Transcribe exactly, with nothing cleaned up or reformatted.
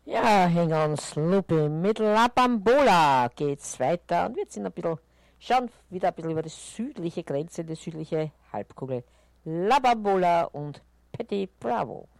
Ja, hang on, Sloopy. Mit La Bambola geht's weiter und wir sind ein bisschen, schauen wieder ein bisschen über die südliche Grenze, die südliche Halbkugel. La Bambola und Petit Bravo.